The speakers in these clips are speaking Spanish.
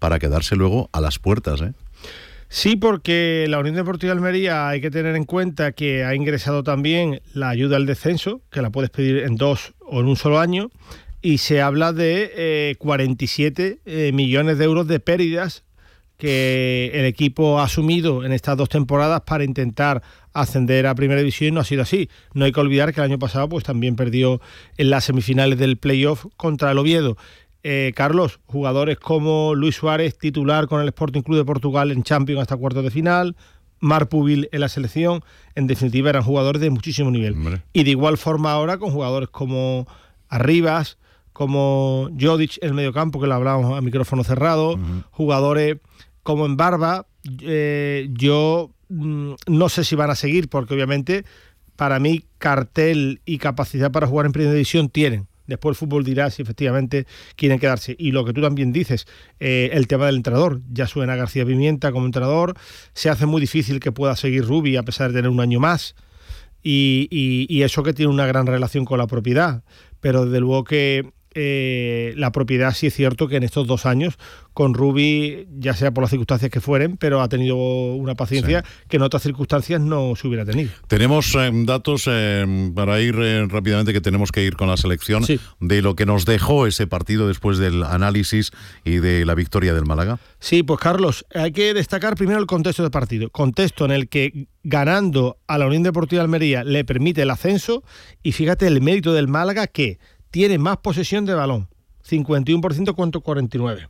para quedarse luego a las puertas, ¿eh? Sí, porque la Unión Deportiva Almería hay que tener en cuenta que ha ingresado también la ayuda al descenso, que la puedes pedir en 2 o en un solo año, y se habla de 47 millones de euros de pérdidas que el equipo ha asumido en estas 2 temporadas para intentar ascender a Primera División, y no ha sido así. No hay que olvidar que el año pasado pues también perdió en las semifinales del playoff contra el Oviedo. Carlos, jugadores como Luis Suárez, titular con el Sporting Club de Portugal en Champions hasta cuartos de final, Marc Pubil en la selección, en definitiva eran jugadores de muchísimo nivel. Hombre. Y de igual forma ahora con jugadores como Arribas, como Jodic en el mediocampo, que lo hablábamos a micrófono cerrado, jugadores como en Barba, yo no sé si van a seguir, porque obviamente para mí cartel y capacidad para jugar en Primera División tienen. Después el fútbol dirá si efectivamente quieren quedarse. Y lo que tú también dices, el tema del entrenador. Ya suena García Pimienta como entrenador. Se hace muy difícil que pueda seguir Rubi a pesar de tener un año más. Y eso que tiene una gran relación con la propiedad. Pero desde luego que la propiedad sí es cierto que en estos 2 años con Rubi, ya sea por las circunstancias que fueren, pero ha tenido una paciencia que en otras circunstancias no se hubiera tenido. Tenemos datos para ir rápidamente, que tenemos que ir con la selección, de lo que nos dejó ese partido después del análisis y de la victoria del Málaga. Sí, pues Carlos, hay que destacar primero el contexto del partido. Contexto en el que ganando a la Unión Deportiva Almería le permite el ascenso, y fíjate el mérito del Málaga, que tiene más posesión de balón, 51% contra 49%.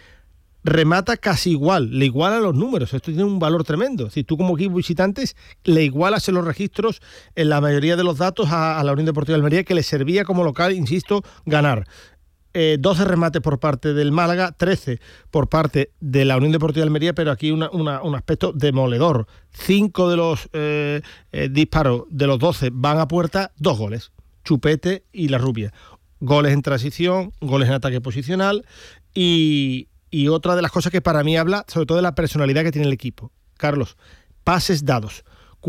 Remata casi igual, le iguala los números. Esto tiene un valor tremendo. Si tú como equipo visitantes le igualas en los registros en la mayoría de los datos a la Unión Deportiva Almería, que le servía como local, insisto, ganar. 12 remates por parte del Málaga, 13 por parte de la Unión Deportiva Almería, pero aquí un aspecto demoledor. 5 de los disparos de los 12 van a puerta, 2 goles. Chupete y La Rubia. Goles en transición, goles en ataque posicional, y otra de las cosas que para mí habla sobre todo de la personalidad que tiene el equipo. Carlos, pases dados,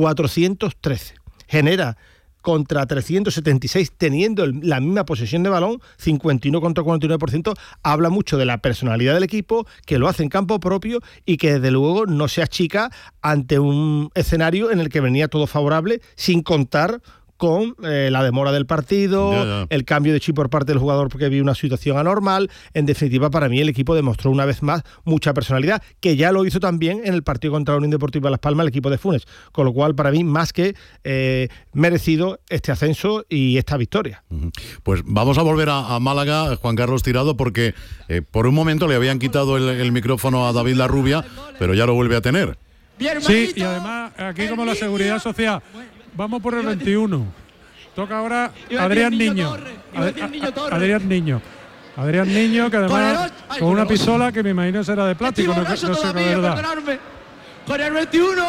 413. Genera contra 376 teniendo la misma posesión de balón, 51 contra 49%, habla mucho de la personalidad del equipo, que lo hace en campo propio y que desde luego no se achica ante un escenario en el que venía todo favorable, sin contar con la demora del partido, el cambio de chip por parte del jugador porque había una situación anormal. En definitiva, para mí el equipo demostró una vez más mucha personalidad, que ya lo hizo también en el partido contra la Unión Deportiva Las Palmas el equipo de Funes, con lo cual para mí más que merecido este ascenso y esta victoria. Pues vamos a volver a Málaga, Juan Carlos Tirado, porque por un momento le habían quitado el micrófono a David La Rubia, pero ya lo vuelve a tener. Sí, y además aquí como la Seguridad Social. Vamos por el 21. Toca ahora Adrián Niño. Adrián Niño, que además con una pistola que me imagino será de plástico, no sé la verdad. Con el 21,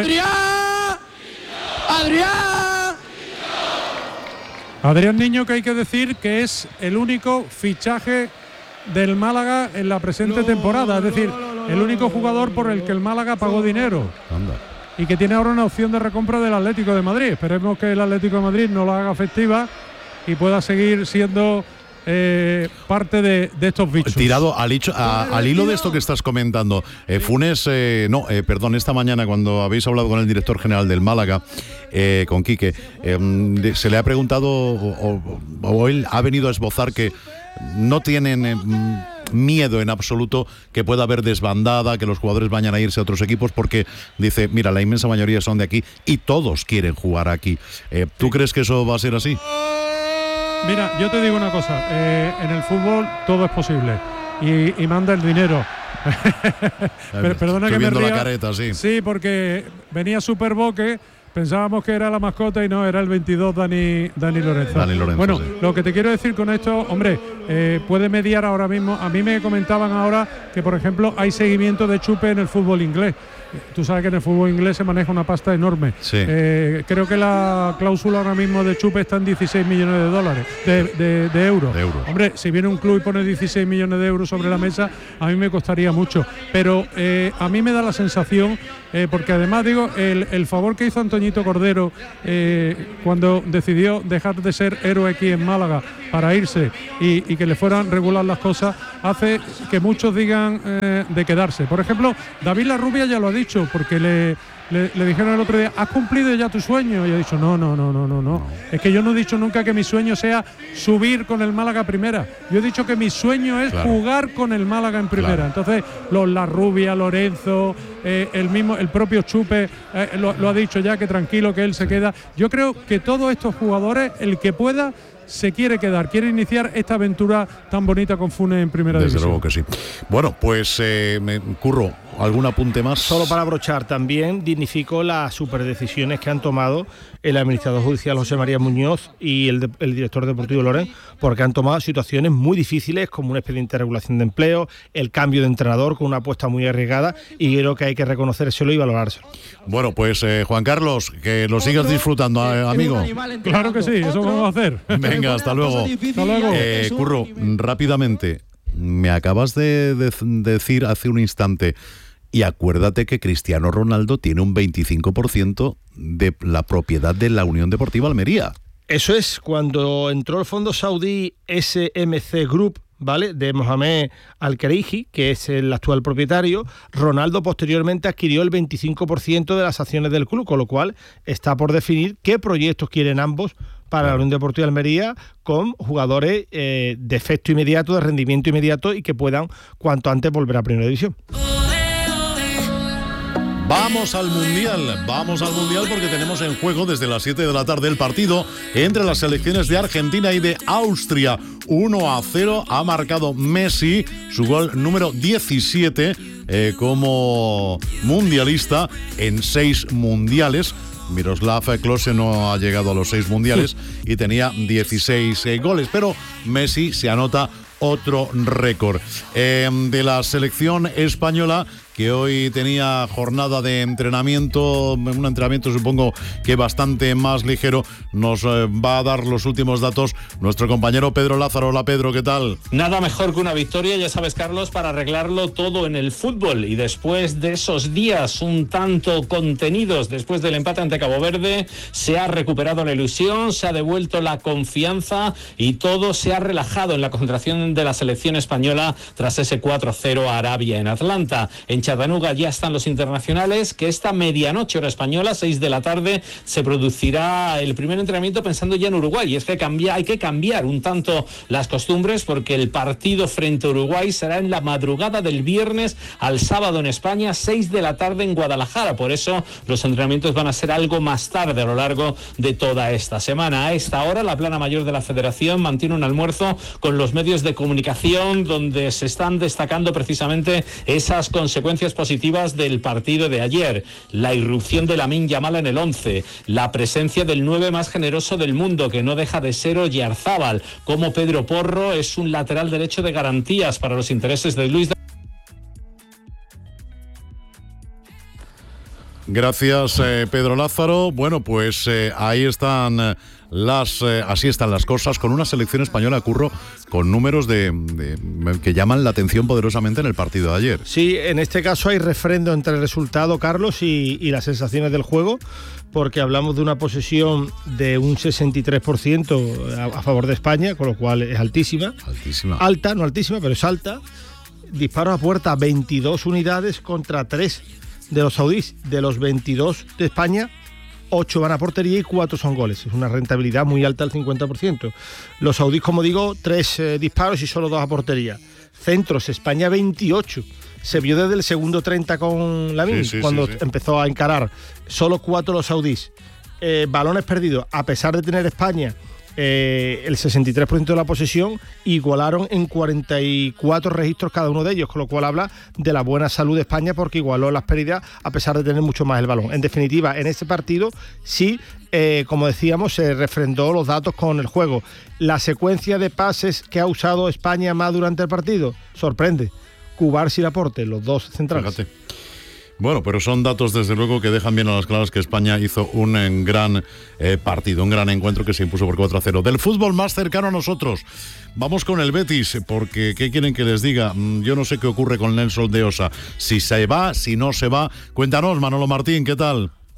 Adrián Niño, que hay que decir que es el único fichaje del Málaga en la presente temporada, es decir, el único jugador por el que el Málaga pagó dinero. Anda. Y que tiene ahora una opción de recompra del Atlético de Madrid. Esperemos que el Atlético de Madrid no lo haga efectiva y pueda seguir siendo parte de estos bichos. Tirado al hilo de esto que estás comentando, Funes, esta mañana cuando habéis hablado con el director general del Málaga, con Quique, se le ha preguntado o él ha venido a esbozar que no tienen miedo en absoluto que pueda haber desbandada, que los jugadores vayan a irse a otros equipos, porque dice, mira, la inmensa mayoría son de aquí y todos quieren jugar aquí. ¿Tú crees que eso va a ser así? Mira, yo te digo una cosa, en el fútbol todo es posible y manda el dinero. Perdona que me ría. La careta, sí. Sí, porque venía Superboque, pensábamos que era la mascota y no, era el 22 Dani Lorenzo. Bueno, sí. Lo que te quiero decir con esto, hombre, puede mediar ahora mismo. A mí me comentaban ahora que, por ejemplo, hay seguimiento de Chupe en el fútbol inglés. Tú sabes que en el fútbol inglés se maneja una pasta enorme. Sí. Creo que la cláusula ahora mismo de Chupe está en 16 millones de dólares, de euros. Hombre, si viene un club y pone 16 millones de euros sobre la mesa, a mí me costaría mucho. Pero a mí me da la sensación, porque además digo, el favor que hizo Antonio Toñito Cordero cuando decidió dejar de ser héroe aquí en Málaga para irse y que le fueran regular las cosas, hace que muchos digan de quedarse. Por ejemplo, David Larrubia ya lo ha dicho, porque le dijeron el otro día: ¿has cumplido ya tu sueño? Y ha dicho: no. Es que yo no he dicho nunca que mi sueño sea subir con el Málaga a primera. Yo he dicho que mi sueño es jugar con el Málaga en primera. Entonces, los Larrubia, Lorenzo, el propio Chupe lo ha dicho ya, que tranquilo, que él se queda. Yo creo que todos estos jugadores, el que pueda, se quiere quedar, quiere iniciar esta aventura tan bonita con Funes en primera división. Desde luego que sí. Bueno, pues Curro, ¿algún apunte más? Solo para abrochar, también dignifico las superdecisiones que han tomado el administrador judicial José María Muñoz y el director deportivo Loren, porque han tomado situaciones muy difíciles, como un expediente de regulación de empleo, el cambio de entrenador con una apuesta muy arriesgada, y creo que hay que reconocérselo y valorárselo. Bueno, pues Juan Carlos, que lo sigas disfrutando, amigo. Claro que sí, eso vamos a hacer. Venga, hasta luego. Hasta luego. Curro, rápidamente, me acabas de decir hace un instante, y acuérdate que Cristiano Ronaldo tiene un 25% de la propiedad de la Unión Deportiva Almería. Eso es, cuando entró el fondo saudí SMC Group, ¿vale?, de Mohamed Al-Khelaifi, que es el actual propietario, Ronaldo posteriormente adquirió el 25% de las acciones del club, con lo cual está por definir qué proyectos quieren ambos para la Unión Deportiva Almería, con jugadores de efecto inmediato, de rendimiento inmediato, y que puedan cuanto antes volver a Primera División. Vamos al Mundial porque tenemos en juego desde las 7 de la tarde el partido entre las selecciones de Argentina y de Austria. 1-0 ha marcado Messi, su gol número 17 como mundialista en 6 mundiales. Miroslav Klose no ha llegado a los 6 mundiales y tenía 16 goles, pero Messi se anota otro récord. De la selección española, que hoy tenía jornada de entrenamiento, un entrenamiento supongo que bastante más ligero, nos va a dar los últimos datos nuestro compañero Pedro Lázaro. Hola Pedro, ¿qué tal? Nada mejor que una victoria, ya sabes, Carlos, para arreglarlo todo en el fútbol, y después de esos días un tanto contenidos después del empate ante Cabo Verde, se ha recuperado la ilusión, se ha devuelto la confianza y todo se ha relajado en la concentración de la selección española tras ese 4-0 a Arabia en Atlanta. En Chattanooga ya están los internacionales, que esta medianoche hora española, 6 de la tarde, se producirá el primer entrenamiento pensando ya en Uruguay. Y es que hay que cambiar un tanto las costumbres, porque el partido frente a Uruguay será en la madrugada del viernes al sábado en España, 6 de la tarde en Guadalajara. Por eso los entrenamientos van a ser algo más tarde a lo largo de toda esta semana. A esta hora, la plana mayor de la Federación mantiene un almuerzo con los medios de comunicación, donde se están destacando precisamente esas consecuencias positivas del partido de ayer: la irrupción de Lamine Yamal en el 11, la presencia del 9 más generoso del mundo, que no deja de ser Oyarzábal, como Pedro Porro es un lateral derecho de garantías para los intereses de Luis. Gracias, Pedro Lázaro. Bueno, pues ahí están así están las cosas, con una selección española, Curro, con números que llaman la atención poderosamente en el partido de ayer. Sí, en este caso hay refrendo entre el resultado, Carlos, y las sensaciones del juego, porque hablamos de una posesión de un 63% a favor de España, con lo cual es altísima. Alta, no altísima, pero es alta. Disparos a puerta, 22 unidades contra 3 de los saudíes. De los 22 de España, 8 van a portería y 4 son goles. Es una rentabilidad muy alta, al 50%. Los saudíes, como digo, 3 disparos y solo 2 a portería. Centros, España 28. Se vio desde el segundo 30 con Lamine, cuando empezó a encarar. Solo 4 los saudíes. Balones perdidos, a pesar de tener España el 63% de la posesión, igualaron en 44 registros cada uno de ellos, con lo cual habla de la buena salud de España, porque igualó las pérdidas a pesar de tener mucho más el balón. En definitiva, en este partido sí, como decíamos, se refrendó los datos con el juego. La secuencia de pases que ha usado España más durante el partido sorprende. Cubarsí y Laporte, los dos centrales. Fíjate. Bueno, pero son datos desde luego que dejan bien a las claras que España hizo un gran partido, un gran encuentro que se impuso por 4-0. Del fútbol más cercano a nosotros, vamos con el Betis, porque ¿qué quieren que les diga? Yo no sé qué ocurre con Nelson de Osa. Si se va, si no se va. Cuéntanos, Manolo Martín, ¿qué tal?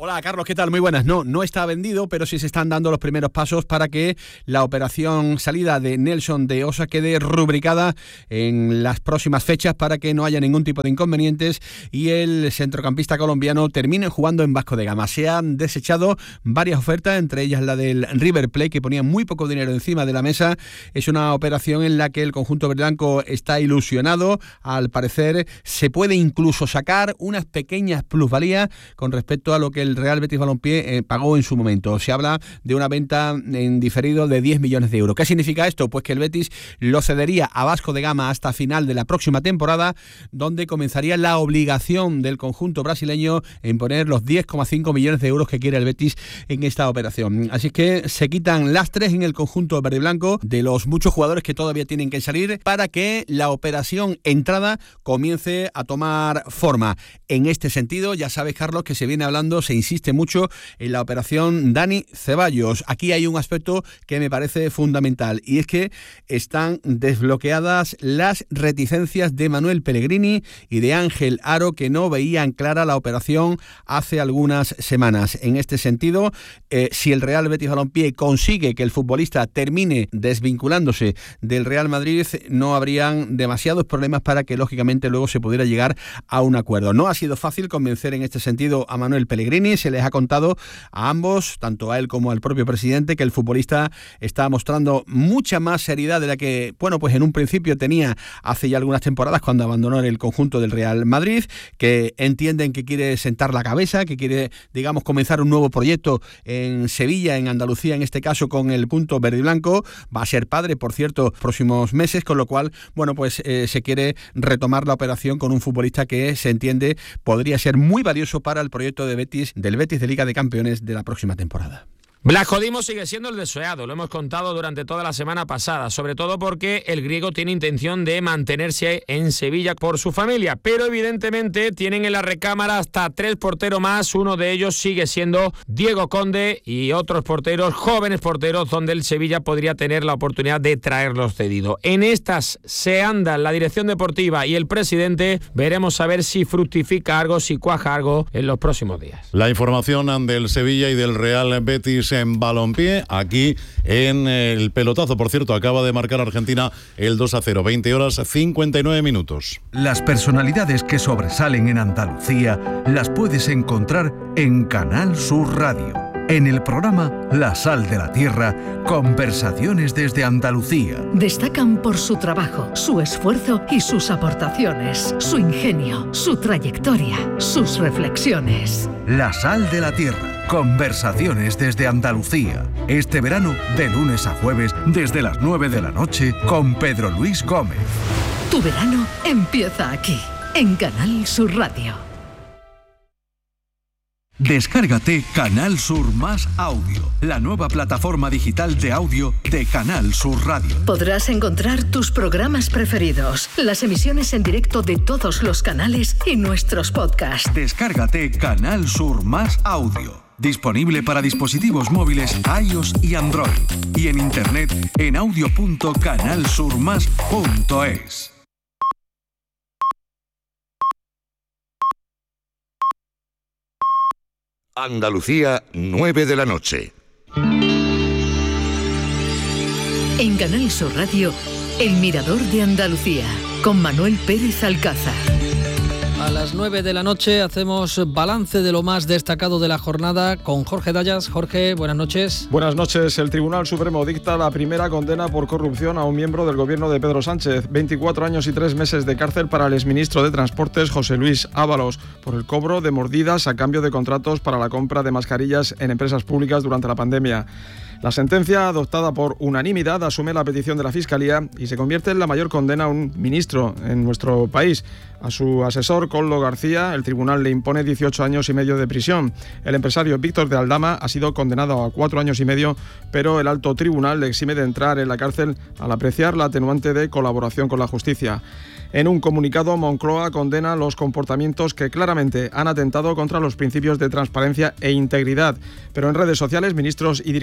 Hola Carlos, ¿qué tal? Muy buenas. No está vendido, pero sí se están dando los primeros pasos para que la operación salida de Nelson de Osa quede rubricada en las próximas fechas para que no haya ningún tipo de inconvenientes y el centrocampista colombiano termine jugando en Vasco de Gama. Se han desechado varias ofertas, entre ellas la del River Plate, que ponía muy poco dinero encima de la mesa. Es una operación en la que el conjunto verdiblanco está ilusionado. Al parecer se puede incluso sacar unas pequeñas plusvalías con respecto a lo que el Real Betis Balompié pagó en su momento. Se habla de una venta en diferido de 10 millones de euros. ¿Qué significa esto? Pues que el Betis lo cedería a Vasco de Gama hasta final de la próxima temporada, donde comenzaría la obligación del conjunto brasileño en poner los 10,5 millones de euros que quiere el Betis en esta operación. Así que se quitan lastres en el conjunto verdiblanco de los muchos jugadores que todavía tienen que salir para que la operación entrada comience a tomar forma. En este sentido, ya sabes, Carlos, que se viene hablando, se insiste mucho en la operación Dani Ceballos. Aquí hay un aspecto que me parece fundamental y es que están desbloqueadas las reticencias de Manuel Pellegrini y de Ángel Aro, que no veían clara la operación hace algunas semanas. En este sentido, si el Real Betis Balompié consigue que el futbolista termine desvinculándose del Real Madrid, no habrían demasiados problemas para que lógicamente luego se pudiera llegar a un acuerdo. No ha sido fácil convencer en este sentido a Manuel Pellegrini. Se les ha contado a ambos, tanto a él como al propio presidente, que el futbolista está mostrando mucha más seriedad de la que, pues en un principio tenía hace ya algunas temporadas cuando abandonó el conjunto del Real Madrid, que entienden que quiere sentar la cabeza, que quiere, comenzar un nuevo proyecto en Sevilla, en Andalucía, en este caso con el punto verde y blanco. Va a ser padre, por cierto, próximos meses, con lo cual, se quiere retomar la operación con un futbolista que se entiende podría ser muy valioso para el proyecto del Betis de Liga de Campeones de la próxima temporada. Blasco sigue siendo el deseado, lo hemos contado durante toda la semana pasada, sobre todo porque el griego tiene intención de mantenerse en Sevilla por su familia, pero evidentemente tienen en la recámara hasta 3 porteros más, uno de ellos sigue siendo Diego Conde y otros porteros, jóvenes porteros, donde el Sevilla podría tener la oportunidad de traerlos cedidos. En estas se andan la dirección deportiva y el presidente, veremos a ver si fructifica algo, si cuaja algo en los próximos días. La información del Sevilla y del Real Betis en balompié, aquí en el pelotazo. Por cierto, acaba de marcar Argentina el 2-0, 20:59. Las personalidades que sobresalen en Andalucía las puedes encontrar en Canal Sur Radio. En el programa La Sal de la Tierra, conversaciones desde Andalucía. Destacan por su trabajo, su esfuerzo y sus aportaciones, su ingenio, su trayectoria, sus reflexiones. La Sal de la Tierra, conversaciones desde Andalucía. Este verano, de lunes a jueves, desde las 9 de la noche, con Pedro Luis Gómez. Tu verano empieza aquí, en Canal Sur Radio. Descárgate Canal Sur Más Audio, la nueva plataforma digital de audio de Canal Sur Radio. Podrás encontrar tus programas preferidos, las emisiones en directo de todos los canales y nuestros podcasts. Descárgate Canal Sur Más Audio. Disponible para dispositivos móviles iOS y Android. Y en internet en audio.canalsurmas.es. Andalucía, 9 de la noche. En Canal Sur Radio, El Mirador de Andalucía, con Manuel Pérez Alcázar. A las 9 de la noche hacemos balance de lo más destacado de la jornada con Jorge Dallas. Jorge, buenas noches. Buenas noches. El Tribunal Supremo dicta la primera condena por corrupción a un miembro del gobierno de Pedro Sánchez. 24 años y 3 meses de cárcel para el exministro de Transportes, José Luis Ábalos, por el cobro de mordidas a cambio de contratos para la compra de mascarillas en empresas públicas durante la pandemia. La sentencia, adoptada por unanimidad, asume la petición de la Fiscalía y se convierte en la mayor condena a un ministro en nuestro país. A su asesor, Koldo García, el tribunal le impone 18 años y medio de prisión. El empresario Víctor de Aldama ha sido condenado a 4 años y medio, pero el alto tribunal le exime de entrar en la cárcel al apreciar la atenuante de colaboración con la justicia. En un comunicado, Moncloa condena los comportamientos que claramente han atentado contra los principios de transparencia e integridad. Pero en redes sociales, ministros y dirigentes socialistas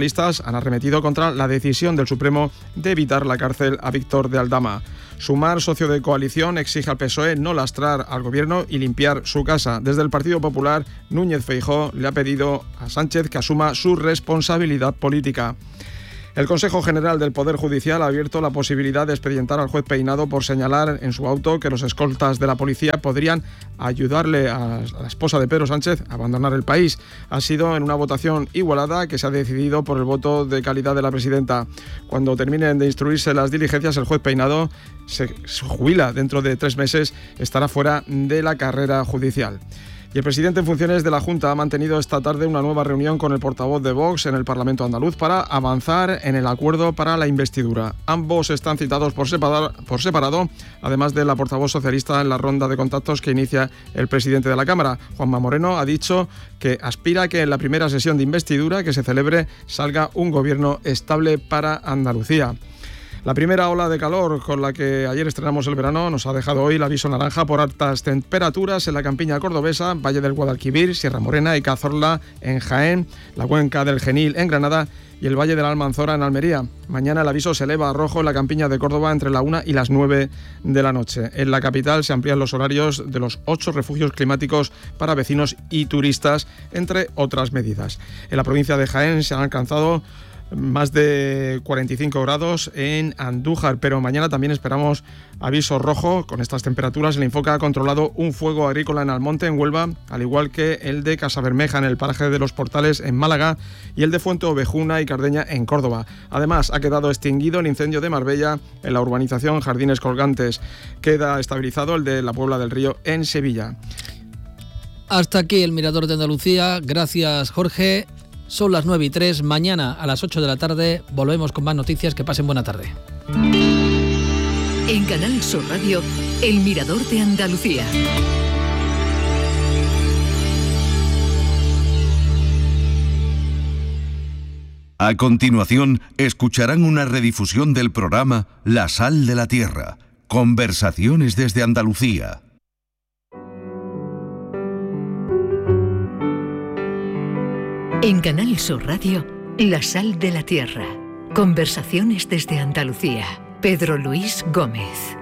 socialistas han arremetido contra la decisión del Supremo de evitar la cárcel a Víctor de Aldama. Sumar, socio de coalición, exige al PSOE no lastrar al gobierno y limpiar su casa. Desde el Partido Popular, Núñez Feijóo le ha pedido a Sánchez que asuma su responsabilidad política. El Consejo General del Poder Judicial ha abierto la posibilidad de expedientar al juez Peinado por señalar en su auto que los escoltas de la policía podrían ayudarle a la esposa de Pedro Sánchez a abandonar el país. Ha sido en una votación igualada que se ha decidido por el voto de calidad de la presidenta. Cuando terminen de instruirse las diligencias, el juez Peinado se jubila dentro de 3 meses, estará fuera de la carrera judicial. Y el presidente en funciones de la Junta ha mantenido esta tarde una nueva reunión con el portavoz de Vox en el Parlamento andaluz para avanzar en el acuerdo para la investidura. Ambos están citados por separado, además de la portavoz socialista en la ronda de contactos que inicia el presidente de la Cámara. Juanma Moreno ha dicho que aspira a que en la primera sesión de investidura que se celebre salga un gobierno estable para Andalucía. La primera ola de calor con la que ayer estrenamos el verano nos ha dejado hoy el aviso naranja por altas temperaturas en la campiña cordobesa, Valle del Guadalquivir, Sierra Morena y Cazorla en Jaén, la cuenca del Genil en Granada y el Valle de la Almanzora en Almería. Mañana el aviso se eleva a rojo en la campiña de Córdoba entre la 1 y las 9 de la noche. En la capital se amplían los horarios de los 8 refugios climáticos para vecinos y turistas, entre otras medidas. En la provincia de Jaén se han alcanzado más de 45 grados en Andújar, pero mañana también esperamos aviso rojo. Con estas temperaturas, el Infoca ha controlado un fuego agrícola en Almonte, en Huelva, al igual que el de Casabermeja en el paraje de Los Portales, en Málaga, y el de Fuente Ovejuna y Cardeña, en Córdoba. Además, ha quedado extinguido el incendio de Marbella en la urbanización Jardines Colgantes. Queda estabilizado el de la Puebla del Río, en Sevilla. Hasta aquí el Mirador de Andalucía. Gracias, Jorge. Son las 9:03, mañana a las 8 de la tarde volvemos con más noticias. Que pasen buena tarde. En Canal Sur Radio, el Mirador de Andalucía. A continuación, escucharán una redifusión del programa La Sal de la Tierra. Conversaciones desde Andalucía. En Canal Sur Radio, La Sal de la Tierra. Conversaciones desde Andalucía. Pedro Luis Gómez.